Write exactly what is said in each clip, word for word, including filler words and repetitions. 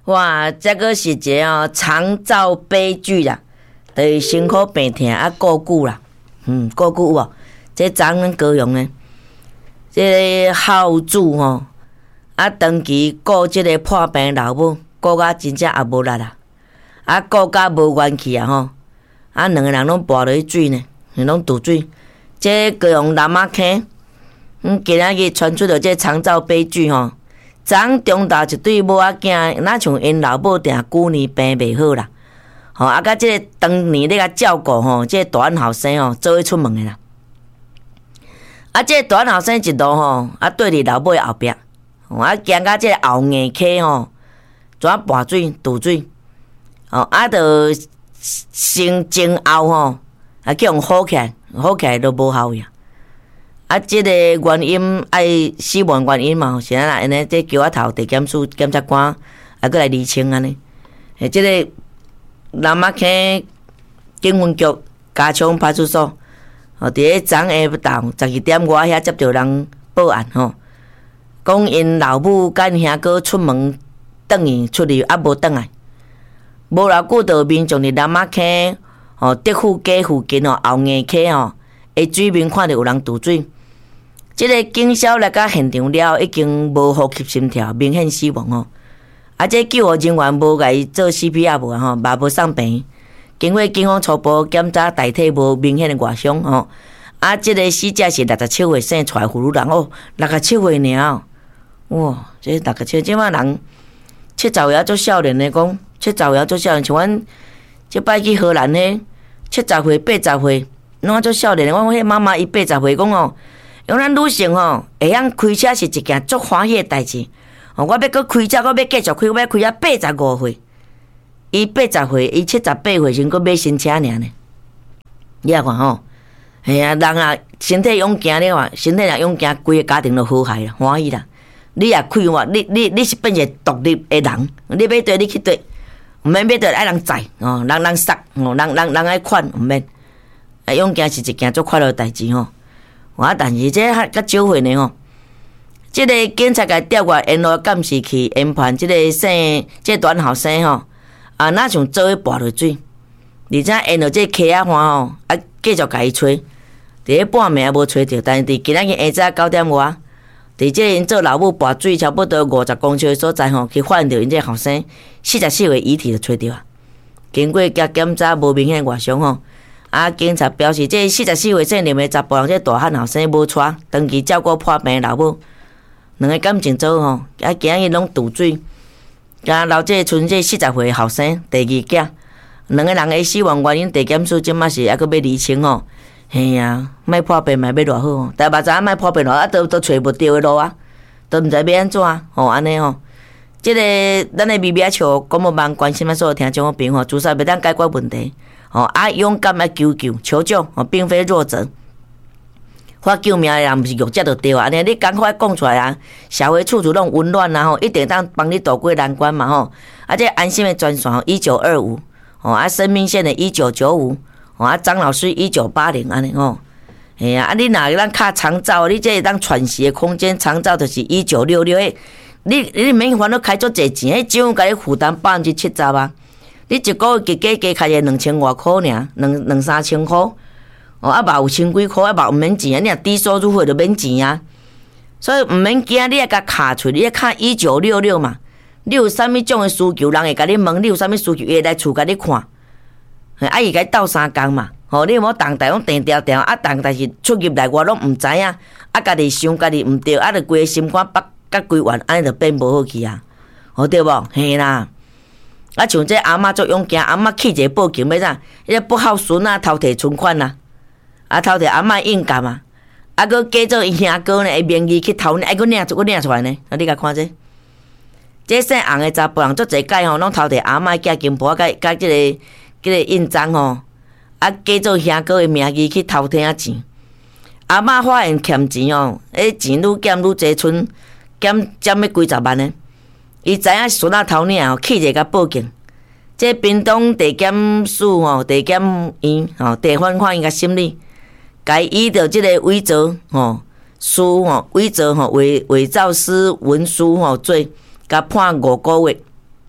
哇，这个是一个哦长照悲剧啦，就是辛苦病痛啊过久啦，嗯，过久有无？这昨咱高雄呢，这个校主吼、哦，啊长期顾这个破病老母，顾甲真正也无力啦，啊顾甲无元气啊吼，啊两个人拢跋落去水呢，拢渡水。这高雄南仔坑，嗯，今仔日传出着这长照悲剧吼。昨中昼一对母仔囝，哪像因老母定旧年病袂好啦，吼啊，甲即个当年咧甲照顾吼，即、這個大汉后生吼，做伙出门诶啦。啊，即、這個大汉后生一路吼，啊对伫老母诶后壁，吼啊行到即个后硬溪吼，怎啊跋水渡水，吼啊，着先前后吼，啊叫人好起来，好起来都无效呀。啊，即、這個原因爱死亡原因嘛，是安那安尼，即叫我头地检署检察官啊，过来厘清安尼。诶，即、這個南仔坑警分局加昌派出所，吼，伫咧昨下昼十二點外遐接到人報案吼，講因老母甲因兄哥出門轉去出去，啊無轉來，無偌久就民眾佇南仔坑吼德富街附近吼後硬溪吼，誒水面看到有人渡水。即個警消來到現場了，已經無呼吸心跳，明顯死亡吼。啊，這救護人員無甲伊做 C P R 無吼，嘛無送病。經過警方初步檢查，大體無明顯的外傷吼。啊，即個死者是六十七歲生出來婦女人哦，六十七歲爾哇，這六十七，即馬人七十歲做少年的講，七十歲做少年，像阮即擺去荷蘭迄七十歲、八十歲，攏做少年的。我迄媽媽伊八十歲講哦。用咱女性吼，會曉開車是一件足歡喜的代志。哦，我要閣開車，我要繼續開，我要開啊八十五歲。伊八十歲，伊七十八歲先閣買新車爾呢。你也看吼，係啊，人啊身體勇健了話，身體若勇健，規個家庭就好嗨啦，歡喜啦。你也開話，你你你是變一個獨立的人，你要對你去對，毋免要對愛人載哦，人人殺哦，人人人愛款毋免。啊，勇健是一件足快樂的代志吼。哇！但是这较较少岁呢吼，即、這個警察甲調過沿路監視器研判，即個生即、這個短後生吼，啊，哪像做伙跋落水，而且沿路即溪仔花吼，啊，繼續甲伊找，佇咧半暝也無找着，但是佇今仔日下晝九點外，佇即個因做老母跋水差不多五十公尺的所在吼，去發現着因這後生四十四歲遺體就找着啊。經過甲檢查無明顯外傷吼。啊！警察表示，這四十四歲姓林的查甫人，這大漢後生無娶，長期照顧破病的老母，兩個感情做吼，啊，今日攏渡水，加留這剩這四十歲後生第二囝，兩個人的死亡原因，地檢署即馬是還閣要釐清吼。嘿啊，莫破病嘛要偌好吼，但嘛知影莫破病咯，啊都都找無着的路啊，都毋知要安怎吼安尼吼。這個咱的咪咪笑廣播網關心啊所有聽眾朋友吼，至少袂當解決問題。哦，啊，勇敢來求救求救，哦，並非弱者。發救命的人毋是弱者就對啊！安尼你趕快講出來啊！社會處處攏溫暖啊！吼，一定當幫你渡過難關嘛！吼，啊，這安心的專線吼一九二五，哦，啊，生命線的一九九五，哦，啊，張老師一九八零安尼吼。哎呀，啊，你若咱卡長照，你這當喘息的空間長照就是一九六六誒。你你免煩惱開足濟錢，迄政府甲你負擔百分之七十啊！你一個月加加加個兩千外塊爾，兩兩三千塊，哦，啊嘛有千幾塊，啊嘛毋免錢啊，你若低收入戶就免錢啊，所以毋免驚，你愛甲卡出，你愛卡一九六六嘛，你有啥物種的需求，人會甲你問，你有啥物需求，伊會來厝甲你看，啊伊甲你鬥相共嘛，吼，你無當代攏定調調，啊當代是出入來我攏毋知影，啊家己想家己毋對，啊就規個心肝北甲規彎，安尼就變無好去啊，好對無？嘿啦。啊，像這阿嬷足勇健，阿嬷去一個報警要啥？迄個不孝孫啊，偷摕存款啊，啊偷摕阿嬷應鑑啊，啊佫假做因兄哥呢，誒名義去偷呢，還佫領佫領出來呢。啊，你甲看這，這姓洪的查甫人足濟屆吼，攏偷摕阿嬷寄金箔，甲甲即個即個印章吼，啊假做兄哥的名義去偷聽啊錢。阿嬷發現欠錢哦，誒錢愈減愈濟，剩減減要幾十萬呢。伊知影孫仔偷領吼，氣者甲報警。這屏東地檢署吼，地檢院吼，地方法院甲審理，該依着即個偽造吼書吼偽造吼偽偽造私文書吼罪，甲判五個月，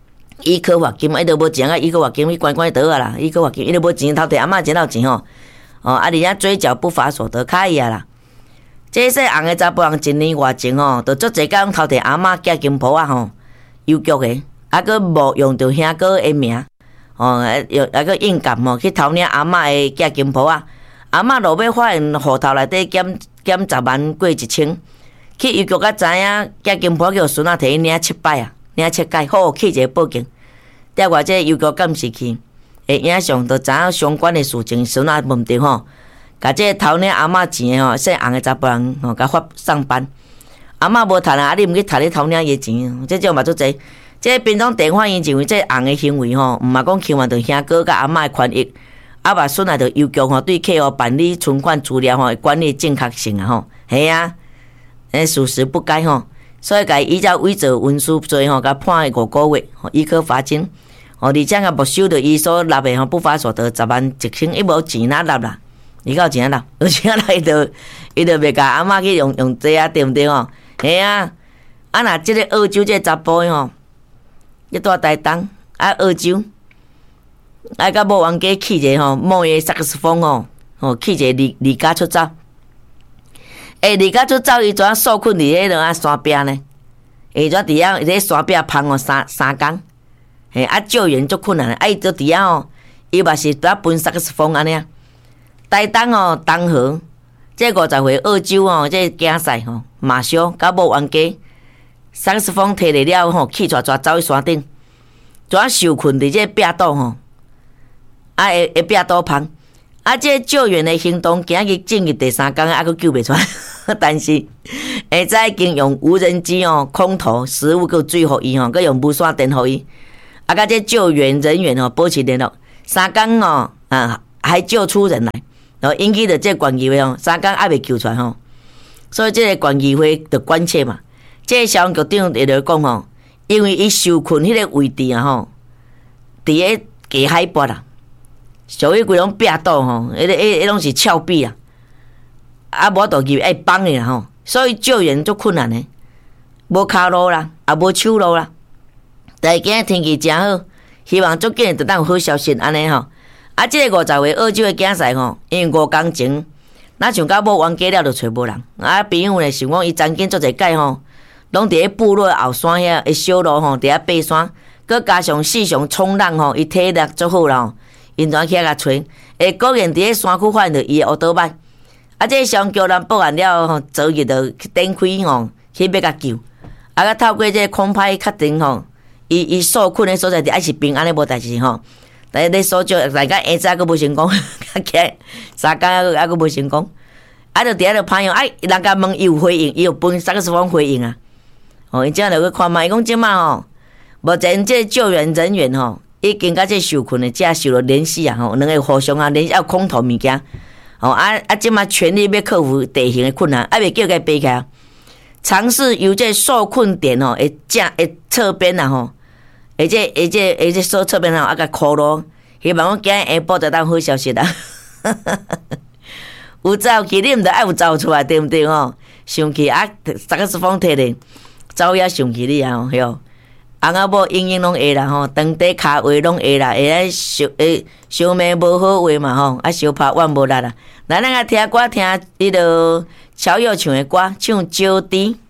伊去罚金，伊都无钱啊，伊去罚金，伊关关倒啊啦，伊去罚金，伊都无钱，偷摕阿嬷捡到钱吼，哦，啊，而且追缴不法所得，可以啊啦。这细红的查甫人一年外前吼，就足侪工偷摕阿嬷寄金铺啊吼，邮局的，啊，佮无用着兄哥的名，哦，又啊佮硬干吼，去偷领阿嬷的寄金铺啊，阿嬷落尾发现户头内底减减十万过一千，去邮局甲知影寄金铺叫孙仔摕去领七摆啊，领七改，好去一个报警，调外这邮局敢毋是去，会影像就知影相关的事情，孙仔问着吼。甲这偷领阿嬷钱的吼，细红的查甫人吼，甲发上班。阿嬷无趁啊，啊你毋去趁你偷领伊钱，这种嘛足侪。这平常电话因认为这红的行为吼，毋嘛讲牵涉到兄哥甲阿嬷的权益，啊嘛顺来着邮局吼对客户办理存款资料吼管理正确性啊吼，系啊，诶事实不该吼，所以甲依照伪造文书罪吼，甲判五个月，吼伊可罚金，吼而且甲没收到伊所纳的吼不法所得十万一千，伊无钱哪纳啦？伊够钱啦，有钱啦，伊就伊就袂甲阿嬷去用用这啊，对毋对吼？嘿啊，啊若即个澳洲这查甫吼，伊住台东，啊澳洲，啊甲某冤家起一个吼，摸伊萨克斯风吼，吼起一个离离家出走，诶离家出走，伊怎啊受困伫迄落啊山壁呢？伊怎伫遐伫山壁芳哦三三工，嘿啊救援足困难的，啊伊就伫遐吼，伊嘛是拄啊分萨克斯风安尼。台东哦，东河，这五十岁澳洲哦，这竞赛吼，马修甲某冤家，萨克斯风摕来了吼，气拽拽走去山顶，怎啊受困伫这壁倒吼，啊会会壁倒芳，啊这救援的行动今日进入第三天，还佫救袂出来，但是下早已经用无人机哦，空投食物佮水互伊吼，佮用无线电互伊，啊甲这救援人员吼保持联络，三天哦，啊还救出人来。然后引起着这管议会吼，三工还未救出来吼，所以这个管议会就关切嘛。这个消防局长会来讲吼，因为伊受困迄个位置啊吼，伫个低海拔啦，属于规种壁倒吼，迄个迄迄拢是峭壁啊，啊无倒入爱帮的啦吼，所以救援足困难的，无骹路啦，也无手路啦。但是今日天气真好，希望足紧就当有好消息安尼吼。啊，即、这个五十岁澳洲的竞赛吼，因为五工前，哪像到某冤家了，就找无人。啊，朋友咧想讲，伊曾经做一届吼，拢伫咧部落后山遐的小路吼，伫遐爬山，佮加上四上冲浪吼，伊体力足好啦吼，因怎起来甲找？诶，果然伫咧山区发现着伊的乌倒摆。啊，这上桥人报案了吼，昨日就展开吼，去要甲救。啊，佮透过这空拍确定吼，伊伊受困的所在地还是平安的无代志吼。但是你所叫大家下早佫无成功，起来三工还佫无成功，啊，就伫遐就拍用，哎，人家问伊有回应，伊有分萨克斯风回应啊。哦，伊正就去看嘛，伊讲即马吼，目前这救援人员吼，已经甲这受困的者受了联系啊，吼，两个互相啊联系，要空投物件，哦啊啊，即马全力要克服地形的困难，啊，袂叫佮爬起来，尝试由这受困点吼，会正会侧边啊吼。而且而且而且所侧边吼啊个苦路，希望我今日下晡就当好消息啦。有走去，你毋着爱有走出来，对毋对吼？上去啊，萨克斯风摕咧，走遐上去你啊吼，吼，翁仔某英英拢会啦吼，当地骹话拢会啦，会来小诶小妹无好话嘛吼，啊小拍腕无力啦。咱咱啊听歌听迄落乔友唱的歌，唱招弟。